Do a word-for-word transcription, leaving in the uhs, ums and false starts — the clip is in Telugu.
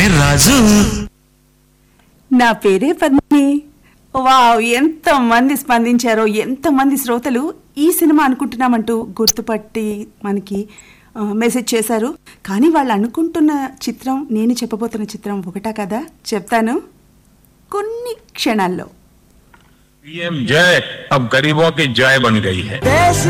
రాజు. నా పేరే పద్మిని. వావ్, ఎంత మంది స్పందించారో, ఎంత మంది శ్రోతలు ఈ సినిమా అనుకుంటున్నామంటూ గుర్తుపట్టి మనకి మెసేజ్ చేశారు. కానీ వాళ్ళు అనుకుంటున్న చిత్రం, నేను చెప్పబోతున్న చిత్రం ఒకటా కదా, చెప్తాను కొన్ని క్షణాల్లో. पीएम जय अब गरीबों की जय बन गई है.